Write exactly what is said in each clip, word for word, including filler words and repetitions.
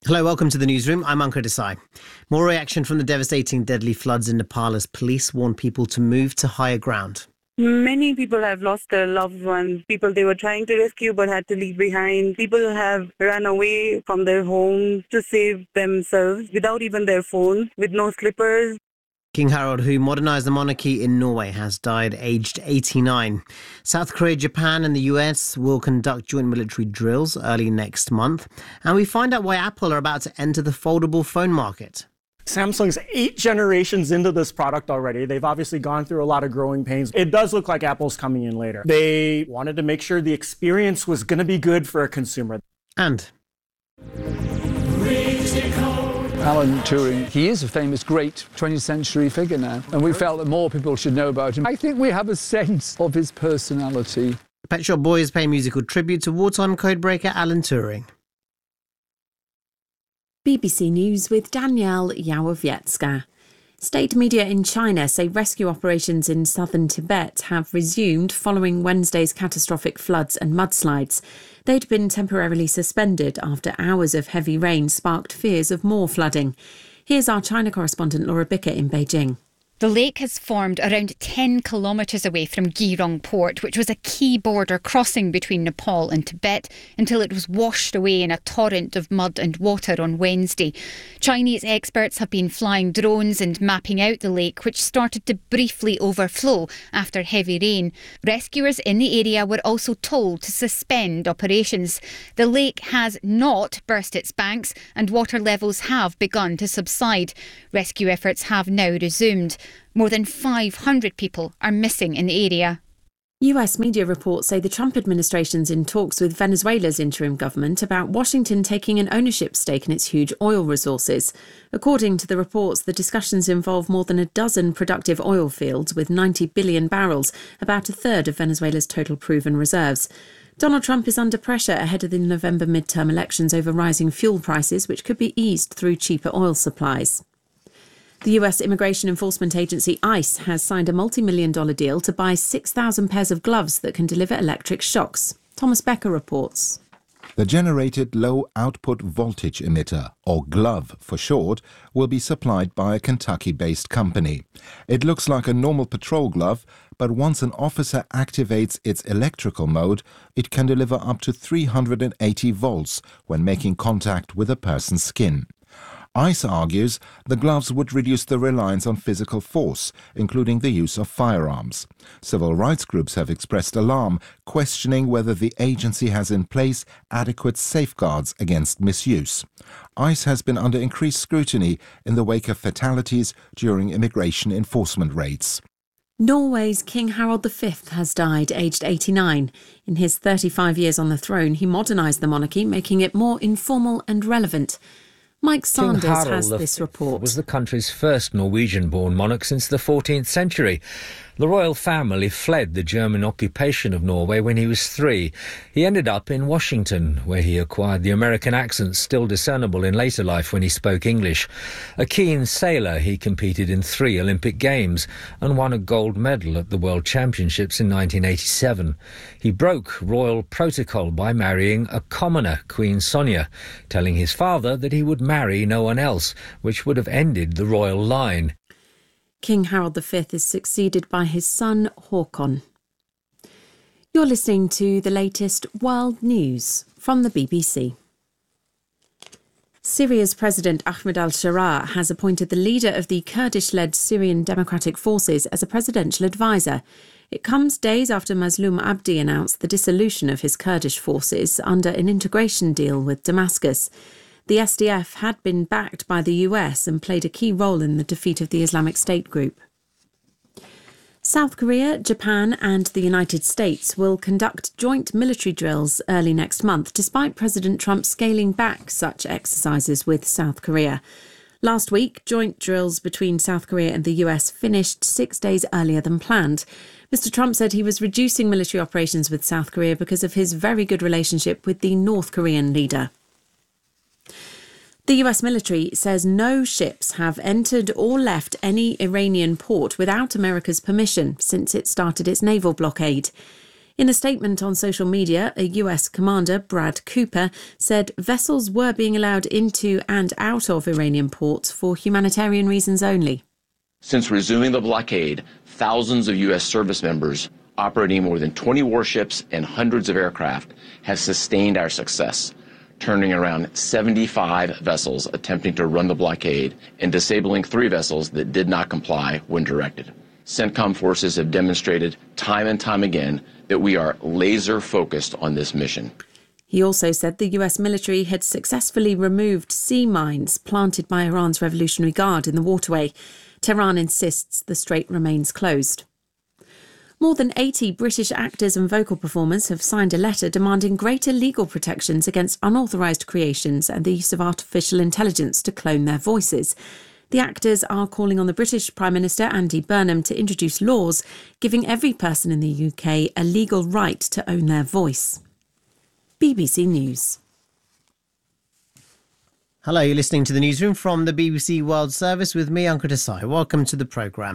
Hello, welcome to the newsroom. I'm Ankur Desai. More reaction from the devastating deadly floods in Nepal as police warn people to move to higher ground. Many people have lost their loved ones, people they were trying to rescue but had to leave behind. People have run away from their homes to save themselves without even their phones, with no slippers. King Harald, who modernised the monarchy in Norway, has died aged eighty-nine. South Korea, Japan and the U S will conduct joint military drills early next month. And we find out why Apple are about to enter the foldable phone market. Samsung's eight generations into this product already. They've obviously gone through a lot of growing pains. It does look like Apple's coming in later. They wanted to make sure the experience was going to be good for a consumer. And Alan Turing, he is a famous, great twentieth century figure now, and we felt that more people should know about him. I think we have a sense of his personality. Pet Shop Boys pay musical tribute to wartime codebreaker Alan Turing. B B C News with Danielle Yawowiecka. State media in China say rescue operations in southern Tibet have resumed following Wednesday's catastrophic floods and mudslides. They'd been temporarily suspended after hours of heavy rain sparked fears of more flooding. Here's our China correspondent Laura Bickett in Beijing. The lake has formed around ten kilometres away from Geelong port, which was a key border crossing between Nepal and Tibet, until it was washed away in a torrent of mud and water on Wednesday. Chinese experts have been flying drones and mapping out the lake, which started to briefly overflow after heavy rain. Rescuers in the area were also told to suspend operations. The lake has not burst its banks and water levels have begun to subside. Rescue efforts have now resumed. More than five hundred people are missing in the area. U S media reports say the Trump administration's in talks with Venezuela's interim government about Washington taking an ownership stake in its huge oil resources. According to the reports, the discussions involve more than a dozen productive oil fields with ninety billion barrels, about a third of Venezuela's total proven reserves. Donald Trump is under pressure ahead of the November midterm elections over rising fuel prices, which could be eased through cheaper oil supplies. The U S Immigration Enforcement Agency ICE has signed a multi-million dollar deal to buy six thousand pairs of gloves that can deliver electric shocks. Thomas Becker reports. The generated low-output voltage emitter, or GLOVE for short, will be supplied by a Kentucky-based company. It looks like a normal patrol glove, but once an officer activates its electrical mode, it can deliver up to three hundred eighty volts when making contact with a person's skin. ICE argues the gloves would reduce the reliance on physical force, including the use of firearms. Civil rights groups have expressed alarm, questioning whether the agency has in place adequate safeguards against misuse. ICE has been under increased scrutiny in the wake of fatalities during immigration enforcement raids. Norway's King Harald the Fifth has died, aged eighty-nine. In his thirty-five years on the throne, he modernised the monarchy, making it more informal and relevant. Mike Sanders has this report. Was the country's first Norwegian-born monarch since the fourteenth century. The royal family fled the German occupation of Norway when he was three. He ended up in Washington, where he acquired the American accent still discernible in later life when he spoke English. A keen sailor, he competed in three Olympic Games and won a gold medal at the World Championships in nineteen eighty-seven. He broke royal protocol by marrying a commoner, Queen Sonia, telling his father that he would marry no one else, which would have ended the royal line. King Harald the Fifth is succeeded by his son Håkon. You're listening to the latest world news from the B B C. Syria's President Ahmed al-Sharaa has appointed the leader of the Kurdish-led Syrian Democratic Forces as a presidential advisor. It comes days after Mazloum Abdi announced the dissolution of his Kurdish forces under an integration deal with Damascus. The S D F had been backed by the U S and played a key role in the defeat of the Islamic State group. South Korea, Japan and the United States will conduct joint military drills early next month, despite President Trump scaling back such exercises with South Korea. Last week, joint drills between South Korea and the U S finished six days earlier than planned. Mister Trump said he was reducing military operations with South Korea because of his very good relationship with the North Korean leader. The U S military says no ships have entered or left any Iranian port without America's permission since it started its naval blockade. In a statement on social media, a U S commander, Brad Cooper, said vessels were being allowed into and out of Iranian ports for humanitarian reasons only. Since resuming the blockade, thousands of U S service members operating more than twenty warships and hundreds of aircraft have sustained our success, turning around seventy-five vessels attempting to run the blockade and disabling three vessels that did not comply when directed. CENTCOM forces have demonstrated time and time again that we are laser focused on this mission. He also said the U S military had successfully removed sea mines planted by Iran's Revolutionary Guard in the waterway. Tehran insists the strait remains closed. More than eighty British actors and vocal performers have signed a letter demanding greater legal protections against unauthorised creations and the use of artificial intelligence to clone their voices. The actors are calling on the British Prime Minister Andy Burnham to introduce laws giving every person in the U K a legal right to own their voice. B B C News. Hello, you're listening to the newsroom from the B B C World Service with me, Ankit Desai. Welcome to the programme.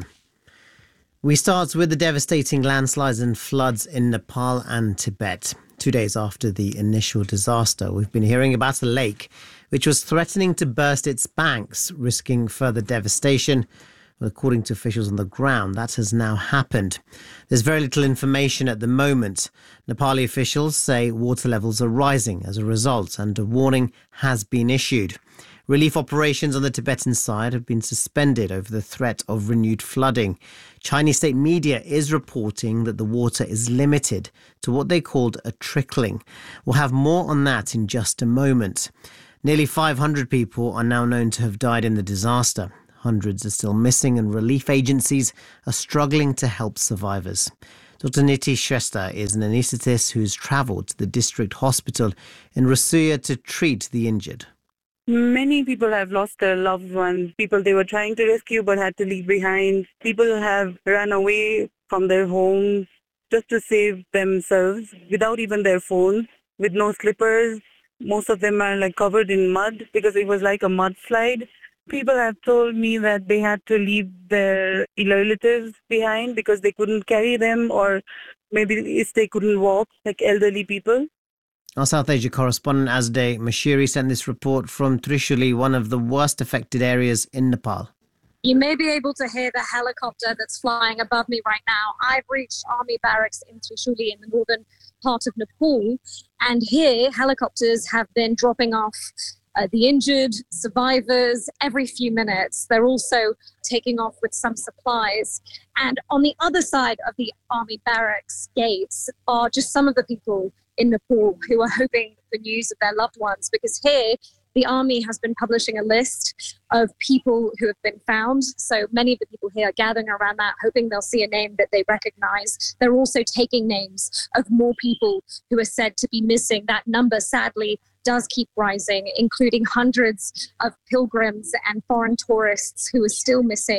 We start with the devastating landslides and floods in Nepal and Tibet. Two days after the initial disaster, we've been hearing about a lake which was threatening to burst its banks, risking further devastation. Well, according to officials on the ground, that has now happened. There's very little information at the moment. Nepali officials say water levels are rising as a result, and a warning has been issued. Relief operations on the Tibetan side have been suspended over the threat of renewed flooding. Chinese state media is reporting that the water is limited to what they called a trickling. We'll have more on that in just a moment. Nearly five hundred people are now known to have died in the disaster. Hundreds are still missing and relief agencies are struggling to help survivors. Doctor Nitish Shrestha is an anaesthetist who's travelled to the district hospital in Rasuya to treat the injured. Many people have lost their loved ones, people they were trying to rescue but had to leave behind. People have run away from their homes just to save themselves without even their phones, with no slippers. Most of them are like covered in mud because it was like a mudslide. People have told me that they had to leave their relatives behind because they couldn't carry them, or maybe if they couldn't walk, like elderly people. Our South Asia correspondent Azadeh Mashiri sent this report from Trishuli, one of the worst affected areas in Nepal. You may be able to hear the helicopter that's flying above me right now. I've reached Army Barracks in Trishuli in the northern part of Nepal, and here helicopters have been dropping off uh, the injured, survivors every few minutes. They're also taking off with some supplies. And on the other side of the Army Barracks gates are just some of the people in Nepal who are hoping for news of their loved ones, because here the army has been publishing a list of people who have been found. So many of the people here are gathering around that, hoping they'll see a name that they recognize. They're also taking names of more people who are said to be missing. That number, sadly, does keep rising, including hundreds of pilgrims and foreign tourists who are still missing.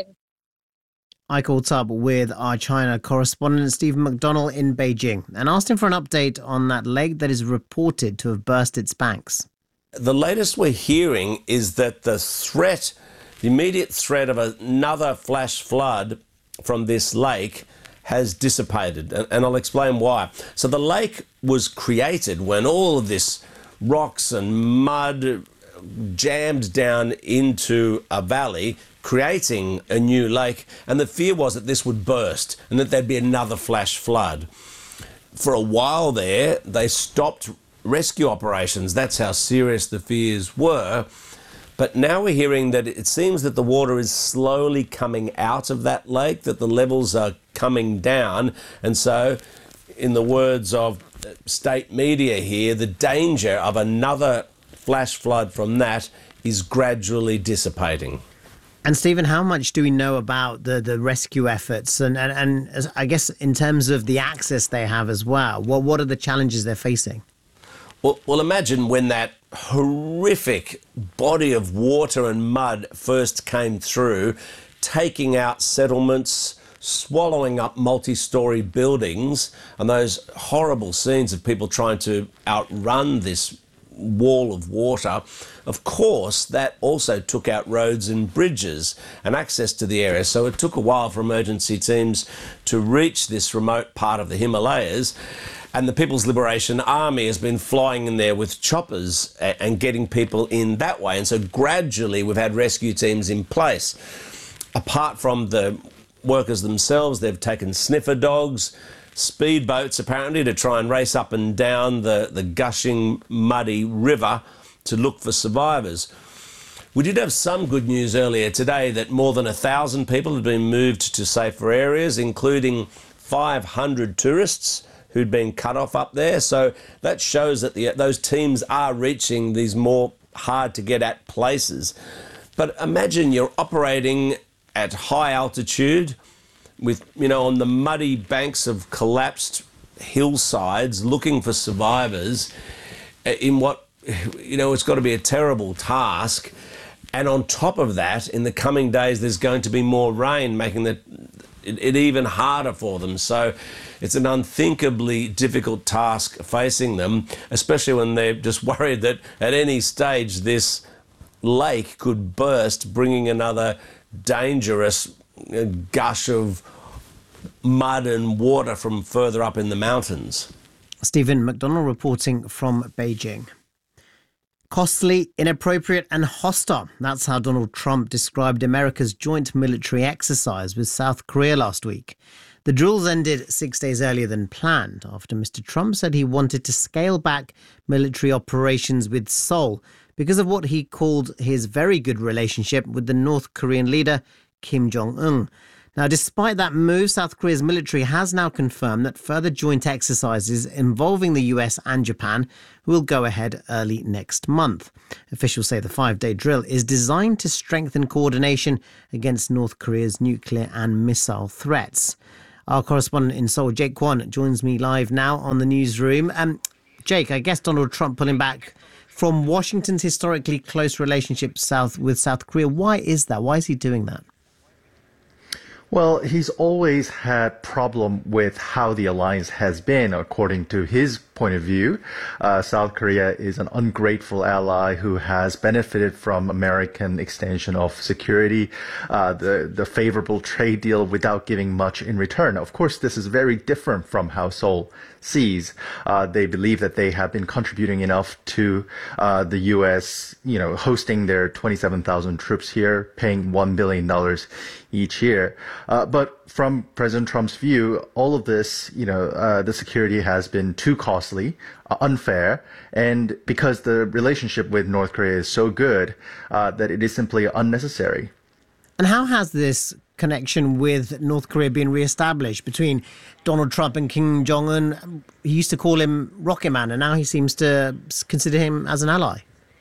I caught up with our China correspondent Stephen McDonnell in Beijing and asked him for an update on that lake that is reported to have burst its banks. The latest we're hearing is that the threat, the immediate threat of another flash flood from this lake has dissipated, and I'll explain why. So the lake was created when all of this rocks and mud jammed down into a valley, creating a new lake, and the fear was that this would burst and that there'd be another flash flood. For a while there, they stopped rescue operations. That's how serious the fears were. But now we're hearing that it seems that the water is slowly coming out of that lake, that the levels are coming down. And so, in the words of state media here, the danger of another flash flood from that is gradually dissipating. And Stephen, how much do we know about the, the rescue efforts? And, and, and I guess in terms of the access they have as well, what, what are the challenges they're facing? Well, well, imagine when that horrific body of water and mud first came through, taking out settlements, swallowing up multi-storey buildings, and those horrible scenes of people trying to outrun this wall of water. Of course, that also took out roads and bridges and access to the area. So it took a while for emergency teams to reach this remote part of the Himalayas. And the People's Liberation Army has been flying in there with choppers and getting people in that way. And so gradually we've had rescue teams in place. Apart from the workers themselves, they've taken sniffer dogs, speedboats apparently, to try and race up and down the, the gushing, muddy river to look for survivors. We did have some good news earlier today that more than a thousand people had been moved to safer areas, including five hundred tourists who'd been cut off up there. So that shows that the, those teams are reaching these more hard-to-get-at places. But imagine you're operating at high altitude with, you know, on the muddy banks of collapsed hillsides looking for survivors in what, you know, it's got to be a terrible task. And on top of that, in the coming days, there's going to be more rain, making the, it, it even harder for them. So it's an unthinkably difficult task facing them, especially when they're just worried that at any stage this lake could burst, bringing another dangerous gush of mud and water from further up in the mountains. Stephen McDonald reporting from Beijing. Costly, inappropriate and hostile. That's how Donald Trump described America's joint military exercise with South Korea last week. The drills ended six days earlier than planned after Mister Trump said he wanted to scale back military operations with Seoul because of what he called his very good relationship with the North Korean leader Kim Jong-un. Now, despite that move, South Korea's military has now confirmed that further joint exercises involving the U S and Japan will go ahead early next month. Officials say the five-day drill is designed to strengthen coordination against North Korea's nuclear and missile threats. Our correspondent in Seoul, Jake Kwon, joins me live now on the newsroom. Um, Jake, I guess Donald Trump pulling back from Washington's historically close relationship south with South Korea. Why is that? Why is he doing that? Well, he's always had problem with how the alliance has been, according to his point of view. Uh, South Korea is an ungrateful ally who has benefited from American extension of security, uh, the, the favorable trade deal without giving much in return. Of course, this is very different from how Seoul sees. Uh, they believe that they have been contributing enough to uh, the U S, you know, hosting their twenty-seven thousand troops here, paying one billion dollars each year. Uh, but from President Trump's view, all of this, you know, uh, the security has been too costly, uh, unfair, and because the relationship with North Korea is so good uh, that it is simply unnecessary. And how has this connection with North Korea been reestablished between Donald Trump and Kim Jong-un? He used to call him Rocket Man, and now he seems to consider him as an ally.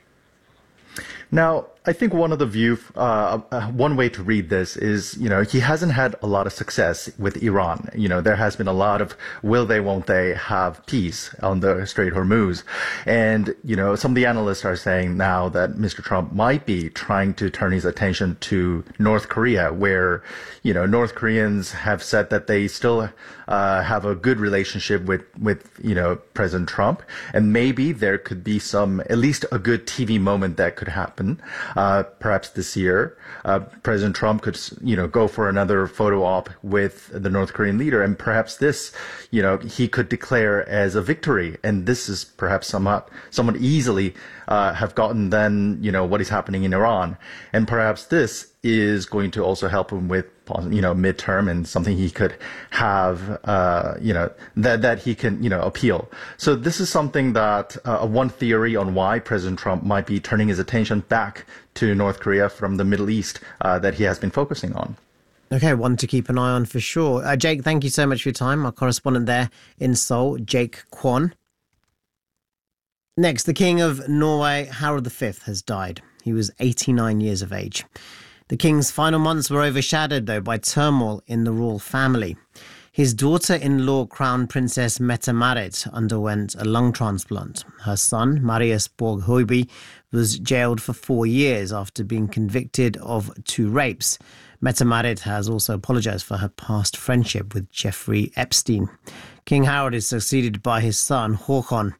Now, I think one of the view, uh, uh, one way to read this is, you know, he hasn't had a lot of success with Iran. You know, there has been a lot of will they, won't they have peace on the Strait of Hormuz. And, you know, some of the analysts are saying now that Mister Trump might be trying to turn his attention to North Korea, where, you know, North Koreans have said that they still uh, have a good relationship with, with, you know, President Trump. And maybe there could be some, at least a good T V moment that could happen. Uh, perhaps this year, uh, President Trump could, you know, go for another photo op with the North Korean leader, and perhaps this, you know, he could declare as a victory. And this is perhaps somewhat, somewhat easily uh, have gotten then, you know, what is happening in Iran, and perhaps this is going to also help him with, you know, midterm and something he could have, uh, you know, that that he can, you know, appeal. So this is something that uh, one theory on why President Trump might be turning his attention back to North Korea from the Middle East uh, that he has been focusing on. Okay, one to keep an eye on for sure. Uh, Jake, thank you so much for your time. Our correspondent there in Seoul, Jake Kwon. Next, the King of Norway, Harald the Fifth, has died. He was eighty-nine years of age. The king's final months were overshadowed, though, by turmoil in the royal family. His daughter-in-law, Crown Princess Mette-Marit, underwent a lung transplant. Her son, Marius Borg-Høiby, was jailed for four years after being convicted of two rapes. Mette-Marit has also apologised for her past friendship with Jeffrey Epstein. King Harald is succeeded by his son, Håkon.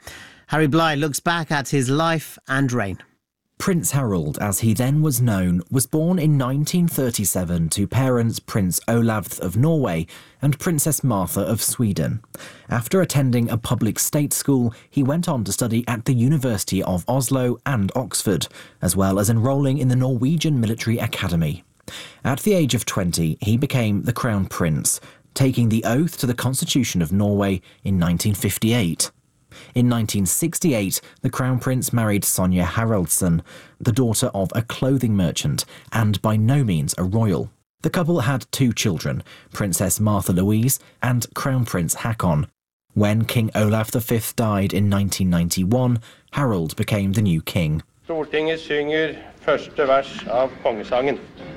Harry Bly looks back at his life and reign. Prince Harold, as he then was known, was born in nineteen thirty-seven to parents Prince Olav of Norway and Princess Martha of Sweden. After attending a public state school, he went on to study at the University of Oslo and Oxford, as well as enrolling in the Norwegian Military Academy. At the age of twenty, he became the Crown Prince, taking the oath to the Constitution of Norway in nineteen fifty-eight. In nineteen sixty-eight, the Crown Prince married Sonja Haraldsson, the daughter of a clothing merchant and by no means a royal. The couple had two children, Princess Martha Louise and Crown Prince Haakon. When King Olav the Fifth died in nineteen ninety-one, Harold became the new king. Stortinget synger første vers av kongesangen.